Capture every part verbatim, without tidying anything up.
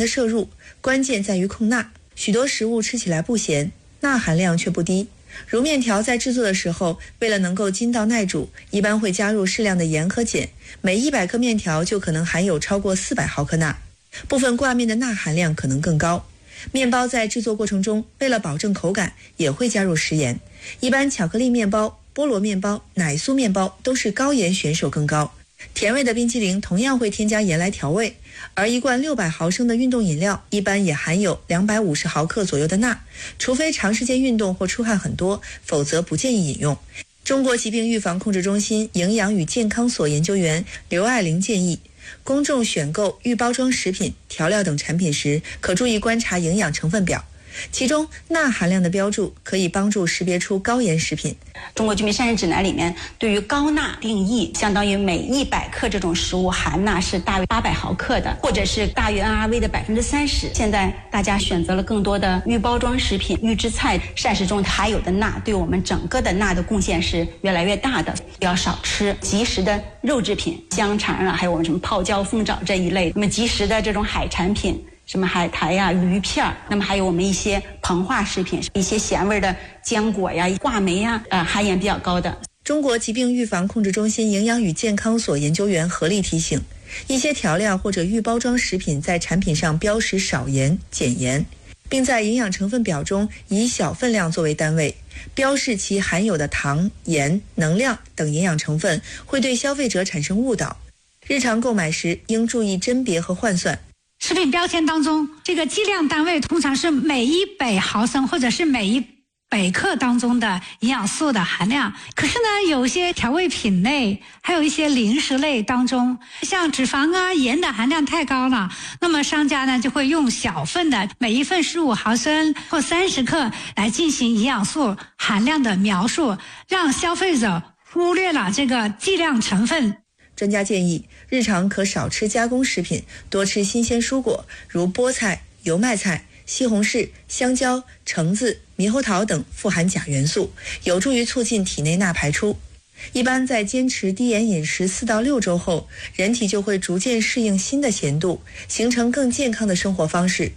的摄入，关键在于控钠。许多食物吃起来不咸，钠含量却不低。如面条在制作的时候，为了能够筋道耐煮，一般会加入适量的盐和碱，每一百克面条就可能含有超过四百毫克钠。部分挂面的钠含量可能更高。面包在制作过程中，为了保证口感，也会加入食盐。一般巧克力面包、菠萝面包、奶酥面包都是高盐选手更高。甜味的冰淇淋同样会添加盐来调味，而一罐六百毫升的运动饮料一般也含有两百五十毫克左右的钠，除非长时间运动或出汗很多，否则不建议饮用。中国疾病预防控制中心营养与健康所研究员刘爱玲建议，公众选购预包装食品、调料等产品时，可注意观察营养成分表，其中钠含量的标注可以帮助识别出高盐食品。 中国居民膳食指南里面对于高钠定义，相当于每一百克这种食物含钠是大于八百毫克的，或者是大于 N R V 的百分之三十。现在大家选择了更多的预包装食品、预制菜，膳食中含有的钠对我们整个的钠的贡献是越来越大的。要少吃即食的肉制品，香肠啊，还有我们什么泡椒、凤爪这一类，那么即食的这种海产品，什么海苔呀、鱼片，那么还有我们一些膨化食品，一些咸味的浆果呀、话梅呀，呃，含盐比较高的。 中国疾病预防控制中心营养与健康所研究员何丽提醒，一些调料或者预包装食品在产品上标识少盐、减盐，并在营养成分表中以小分量作为单位，标示其含有的糖、盐、能量等营养成分，会对消费者产生误导。日常购买时应注意甄别和换算。 食品标签当中，这个计量单位通常是每一百毫升或者是每一百克当中的营养素的含量。可是呢，有些调味品类，还有一些零食类当中，像脂肪啊、盐的含量太高了，那么商家呢就会用小份的，每一份十五毫升或三十克来进行营养素含量的描述，让消费者忽略了这个计量成分。 专家建议，日常可少吃加工食品，多吃新鲜蔬果，如菠菜、油麦菜、西红柿、香蕉、橙子、猕猴桃等富含钾元素，有助于促进体内钠排出。一般在坚持低盐饮食四到六周后，人体就会逐渐适应新的咸度，形成更健康的生活方式。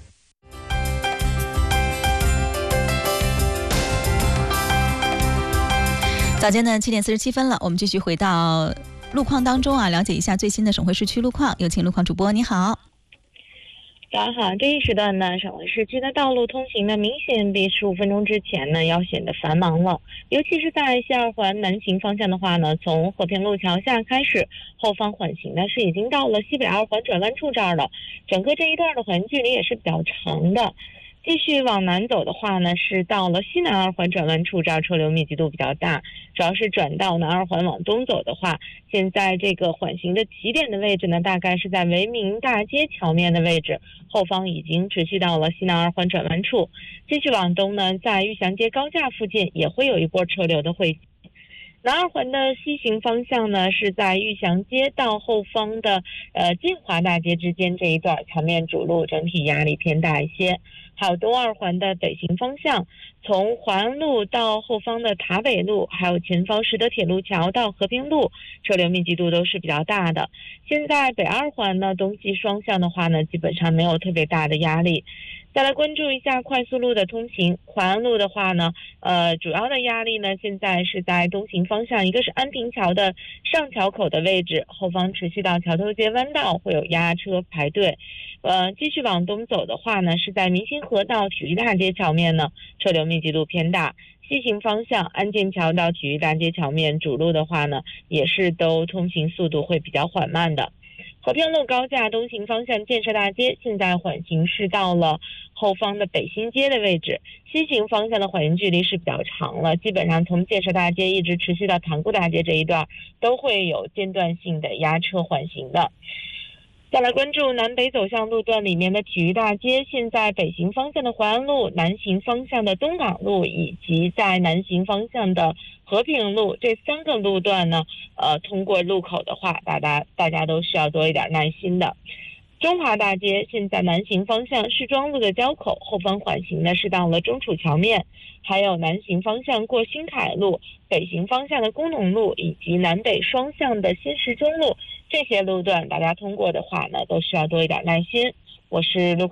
早间的七点四十七分了，我们继续回到路况当中啊，了解一下最新的省会市区路况。有请路况主播，你好。 早上好，这一时段呢，省会市区的道路通行呢，明显比十五分钟之前呢要显得繁忙了。尤其是在西二环南行方向的话呢，从和平路桥下开始，后方缓行呢是已经到了西北二环转弯处这儿了，整个这一段的缓行距离也是比较长的。继续往南走的话呢，是到了西南二环转弯处，这儿车流密集度比较大。主要是转到南二环往东走的话，现在这个缓行的起点的位置呢，大概是在维明大街桥面的位置，后方已经持续到了西南二环转弯处。继续往东呢，在玉祥街高架附近也会有一波车流的汇集。南二环的西行方向呢，是在玉祥街到后方的呃金华大街之间这一段桥面主路整体压力偏大一些。还有东二环的北行方向，从淮安路到后方的塔北路，还有前方实德铁路桥到和平路，车流密集度都是比较大的。现在北二环呢，东西双向的话呢，基本上没有特别大的压力。再来关注一下快速路的通行，淮安路的话呢，呃，主要的压力呢，现在是在东行方向，一个是安平桥的上桥口的位置，后方持续到桥头街弯道会有压车排队。呃，继续往东走的话呢，是在民心河道体育大街桥面呢，车流密集度偏大。西行方向安建桥到体育大街桥面主路的话呢，也是都通行速度会比较缓慢的。和平路高架东行方向建设大街现在缓行是到了后方的北新街的位置，西行方向的缓行距离是比较长了，基本上从建设大街一直持续到塘沽大街这一段都会有间断性的压车缓行的。再来关注南北走向路段里面的体育大街，现在北行方向的淮安路、南行方向的东港路以及在南行方向的和平路这三个路段呢，呃，通过路口的话，大家大家都需要多一点耐心的。中华大街现在南行方向市庄路的交口，后方缓行呢是到了中储桥面，还有南行方向过新凯路，北行方向的工农路以及南北双向的新十中路，这些路段大家通过的话呢，都需要多一点耐心。我是路